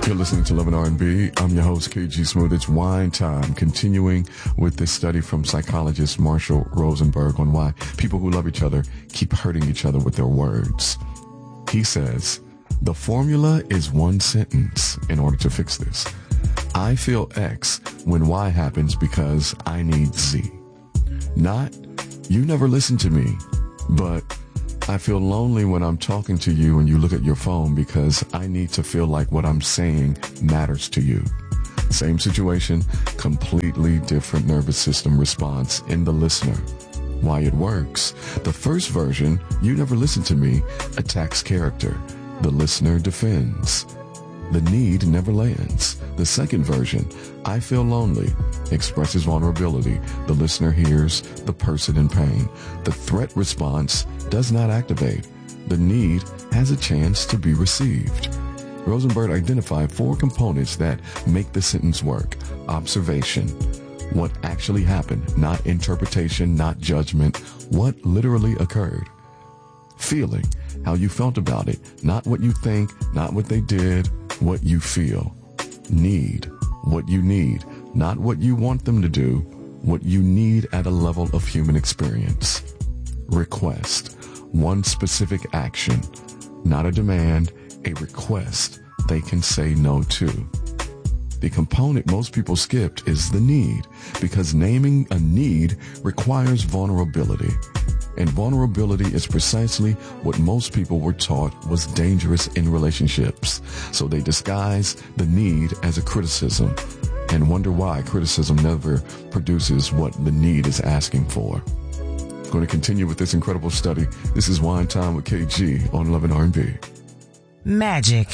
You're listening to Love and R&B. I'm your host, KG Smooth. It's wine time, continuing with this study from psychologist Marshall Rosenberg on why people who love each other keep hurting each other with their words. He says, the formula is one sentence in order to fix this. I feel X when Y happens because I need Z. Not, you never listen to me, but I feel lonely when I'm talking to you and you look at your phone because I need to feel like what I'm saying matters to you. Same situation, completely different nervous system response in the listener. Why it works. The first version, you never listen to me, attacks character. The listener defends. The need never lands. The second version, I feel lonely, expresses vulnerability. The listener hears the person in pain. The threat response does not activate. The need has a chance to be received. Rosenberg identified 4 components that make the sentence work. Observation, what actually happened, not interpretation, not judgment, what literally occurred. Feeling, how you felt about it, not what you think, not what they did, what you feel. Need, what you need, not what you want them to do, what you need at a level of human experience. Request, one specific action, not a demand, a request they can say no to. The component most people skipped is the need, because naming a need requires vulnerability. And vulnerability is precisely what most people were taught was dangerous in relationships. So they disguise the need as a criticism and wonder why criticism never produces what the need is asking for. I'm going to continue with this incredible study. This is Wine Time with KG on Love and R&B. Magic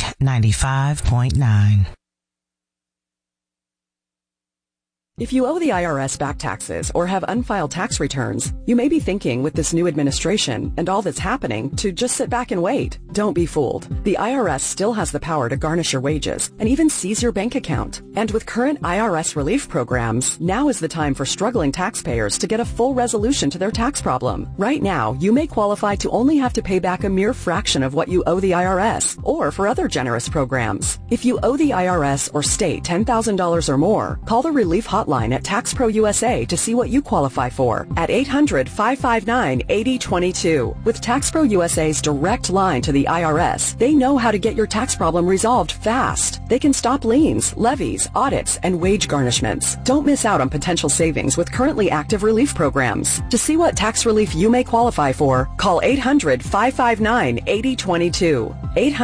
95.9. If you owe the IRS back taxes or have unfiled tax returns, you may be thinking with this new administration and all that's happening to just sit back and wait. Don't be fooled. The IRS still has the power to garnish your wages and even seize your bank account. And with current IRS relief programs, now is the time for struggling taxpayers to get a full resolution to their tax problem. Right now, you may qualify to only have to pay back a mere fraction of what you owe the IRS, or for other generous programs. If you owe the IRS or state $10,000 or more, call the relief hotline at TaxPro USA to see what you qualify for at 800-559-8022. With TaxPro USA's direct line to the IRS, they know how to get your tax problem resolved fast. They can stop liens, levies, audits, and wage garnishments. Don't miss out on potential savings with currently active relief programs. To see what tax relief you may qualify for, call 800-559-8022.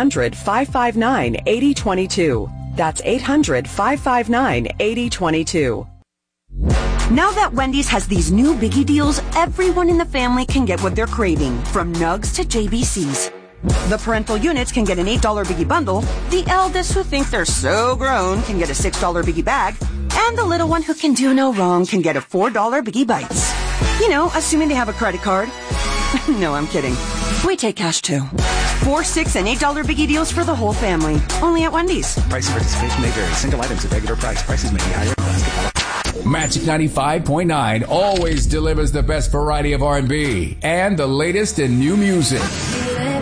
800-559-8022. That's 800-559-8022. Now that Wendy's has these new biggie deals, everyone in the family can get what they're craving, from nugs to JBCs. The parental units can get an $8 biggie bundle, the eldest who think they're so grown can get a $6 biggie bag, and the little one who can do no wrong can get a $4 biggie bites. You know, assuming they have a credit card. No, I'm kidding. We take cash too. 4, 6, and $8 biggie deals for the whole family. Only at Wendy's. Price and participation may vary. Single items at regular price. Prices may be higher. Magic 95.9 always delivers the best variety of R&B and the latest in new music.